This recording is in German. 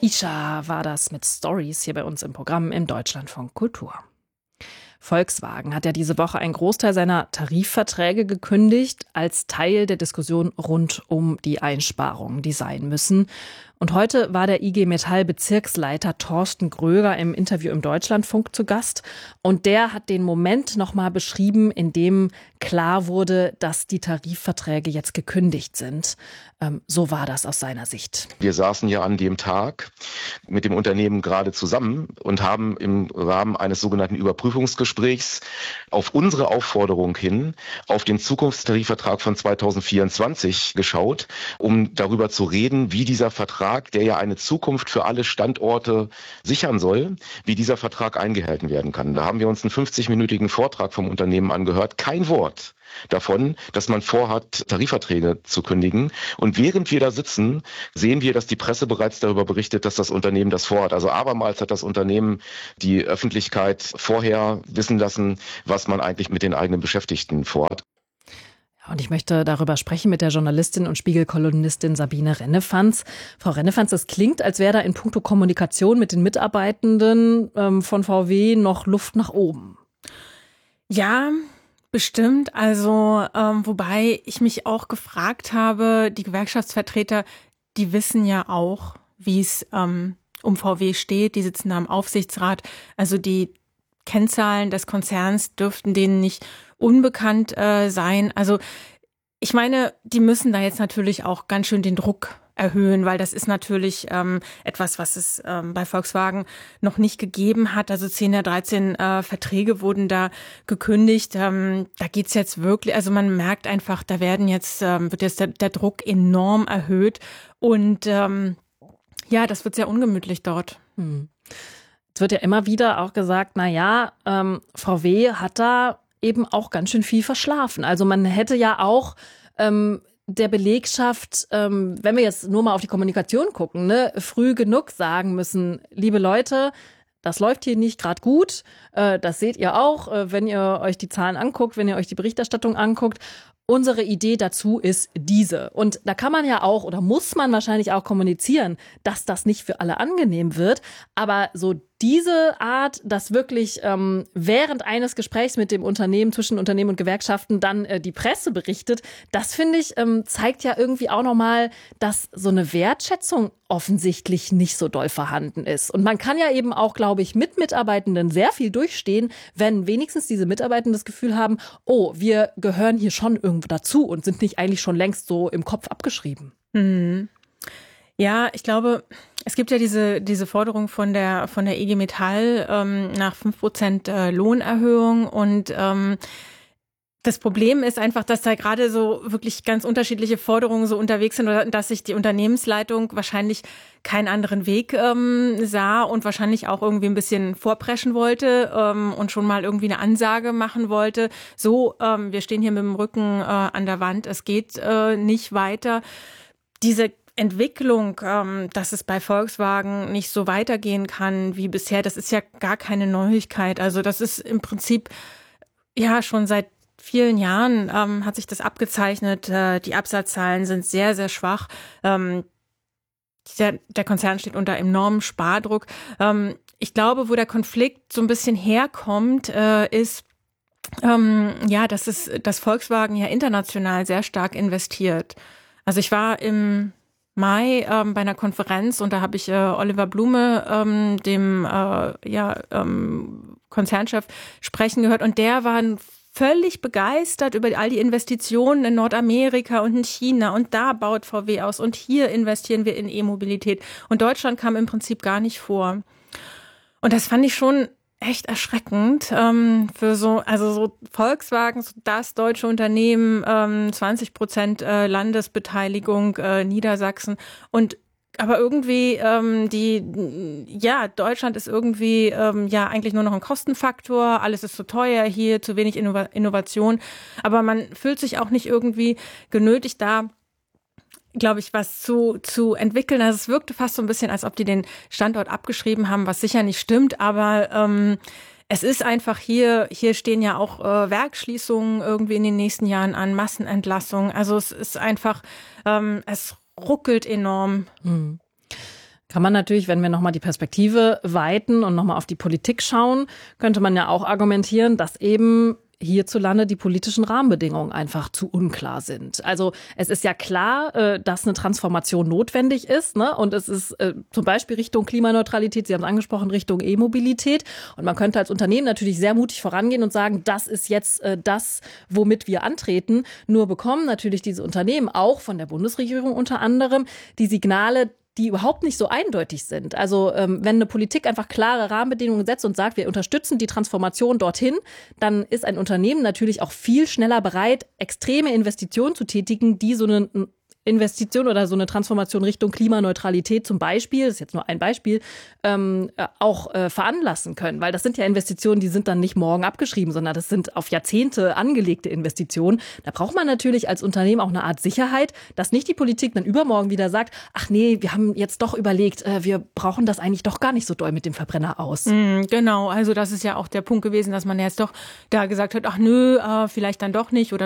Isha war das mit Stories hier bei uns im Programm im Deutschlandfunk Kultur. Volkswagen hat ja diese Woche einen Großteil seiner Tarifverträge gekündigt, als Teil der Diskussion rund um die Einsparungen, die sein müssen. Und heute war der IG Metall Bezirksleiter Thorsten Gröger im Interview im Deutschlandfunk zu Gast. Und der hat den Moment nochmal beschrieben, in dem klar wurde, dass die Tarifverträge jetzt gekündigt sind. So war das aus seiner Sicht. Wir saßen ja an dem Tag mit dem Unternehmen gerade zusammen und haben im Rahmen eines sogenannten Überprüfungsgesprächs auf unsere Aufforderung hin auf den Zukunftstarifvertrag von 2024 geschaut, um darüber zu reden, wie dieser Vertrag, der ja eine Zukunft für alle Standorte sichern soll, wie dieser Vertrag eingehalten werden kann. Da haben wir uns einen 50-minütigen Vortrag vom Unternehmen angehört. Kein Wort davon, dass man vorhat, Tarifverträge zu kündigen. Und während wir da sitzen, sehen wir, dass die Presse bereits darüber berichtet, dass das Unternehmen das vorhat. Also abermals hat das Unternehmen die Öffentlichkeit vorher wissen lassen, was man eigentlich mit den eigenen Beschäftigten vorhat. Und ich möchte darüber sprechen mit der Journalistin und Spiegel-Kolumnistin Sabine Rennefanz. Frau Rennefanz, es klingt, als wäre da in puncto Kommunikation mit den Mitarbeitenden von VW noch Luft nach oben. Ja, bestimmt. Also, wobei ich mich auch gefragt habe, die Gewerkschaftsvertreter, die wissen ja auch, wie es um VW steht. Die sitzen da im Aufsichtsrat. Also die Kennzahlen des Konzerns dürften denen nicht unbekannt sein. Also ich meine, die müssen da jetzt natürlich auch ganz schön den Druck erhöhen, weil das ist natürlich etwas, was es bei Volkswagen noch nicht gegeben hat. Also 10 der 13 Verträge wurden da gekündigt. Da geht's jetzt wirklich, also man merkt einfach, da wird jetzt der Druck enorm erhöht. Und ja, das wird sehr ungemütlich dort. Es wird ja immer wieder auch gesagt, VW hat da eben auch ganz schön viel verschlafen. Also man hätte ja auch der Belegschaft, wenn wir jetzt nur mal auf die Kommunikation gucken, früh genug sagen müssen, liebe Leute, das läuft hier nicht gerade gut. Das seht ihr auch, wenn ihr euch die Zahlen anguckt, wenn ihr euch die Berichterstattung anguckt. Unsere Idee dazu ist diese. Und da kann man ja auch oder muss man wahrscheinlich auch kommunizieren, dass das nicht für alle angenehm wird. Aber so diese Art, dass wirklich während eines Gesprächs mit dem Unternehmen, zwischen Unternehmen und Gewerkschaften dann die Presse berichtet, das finde ich, zeigt ja irgendwie auch nochmal, dass so eine Wertschätzung offensichtlich nicht so doll vorhanden ist. Und man kann ja eben auch, glaube ich, mit Mitarbeitenden sehr viel durchstehen, wenn wenigstens diese Mitarbeitenden das Gefühl haben, oh, wir gehören hier schon irgendwo dazu und sind nicht eigentlich schon längst so im Kopf abgeschrieben. Mhm. Ja, ich glaube, es gibt ja diese Forderung von der IG Metall nach 5% Lohnerhöhung und das Problem ist einfach, dass da gerade so wirklich ganz unterschiedliche Forderungen so unterwegs sind oder dass sich die Unternehmensleitung wahrscheinlich keinen anderen Weg sah und wahrscheinlich auch irgendwie ein bisschen vorpreschen wollte und schon mal irgendwie eine Ansage machen wollte. So, wir stehen hier mit dem Rücken an der Wand, es geht nicht weiter. Diese Entwicklung, dass es bei Volkswagen nicht so weitergehen kann wie bisher, das ist ja gar keine Neuigkeit. Also das ist im Prinzip ja schon seit vielen Jahren hat sich das abgezeichnet. Die Absatzzahlen sind sehr, sehr schwach. Der Konzern steht unter enormem Spardruck. Ich glaube, wo der Konflikt so ein bisschen herkommt, ist, dass Volkswagen ja international sehr stark investiert. Also ich war im Mai bei einer Konferenz und da habe ich Oliver Blume, dem Konzernchef, sprechen gehört und der war völlig begeistert über all die Investitionen in Nordamerika und in China und da baut VW aus und hier investieren wir in E-Mobilität und Deutschland kam im Prinzip gar nicht vor. Und das fand ich schon echt erschreckend für so Volkswagen, das deutsche Unternehmen, 20% Landesbeteiligung Niedersachsen und aber irgendwie Deutschland ist irgendwie eigentlich nur noch ein Kostenfaktor, alles ist zu teuer hier, zu wenig Innovation, aber man fühlt sich auch nicht irgendwie genötigt da, glaube ich, was zu entwickeln. Also es wirkte fast so ein bisschen, als ob die den Standort abgeschrieben haben, was sicher nicht stimmt, aber es ist einfach hier stehen ja auch Werksschließungen irgendwie in den nächsten Jahren an, Massenentlassungen. Also es ist einfach, es ruckelt enorm. Kann man natürlich, wenn wir nochmal die Perspektive weiten und nochmal auf die Politik schauen, könnte man ja auch argumentieren, dass eben hierzulande die politischen Rahmenbedingungen einfach zu unklar sind. Also es ist ja klar, dass eine Transformation notwendig ist, ne? Und es ist zum Beispiel Richtung Klimaneutralität, Sie haben es angesprochen, Richtung E-Mobilität. Und man könnte als Unternehmen natürlich sehr mutig vorangehen und sagen, das ist jetzt das, womit wir antreten. Nur bekommen natürlich diese Unternehmen auch von der Bundesregierung unter anderem die Signale, die überhaupt nicht so eindeutig sind. Also wenn eine Politik einfach klare Rahmenbedingungen setzt und sagt, wir unterstützen die Transformation dorthin, dann ist ein Unternehmen natürlich auch viel schneller bereit, extreme Investitionen zu tätigen, die so eine Investition oder so eine Transformation Richtung Klimaneutralität zum Beispiel, das ist jetzt nur ein Beispiel, auch veranlassen können. Weil das sind ja Investitionen, die sind dann nicht morgen abgeschrieben, sondern das sind auf Jahrzehnte angelegte Investitionen. Da braucht man natürlich als Unternehmen auch eine Art Sicherheit, dass nicht die Politik dann übermorgen wieder sagt, ach nee, wir haben jetzt doch überlegt, wir brauchen das eigentlich doch gar nicht so doll mit dem Verbrenner aus. Genau, also das ist ja auch der Punkt gewesen, dass man jetzt doch da gesagt hat, ach nö, vielleicht dann doch nicht oder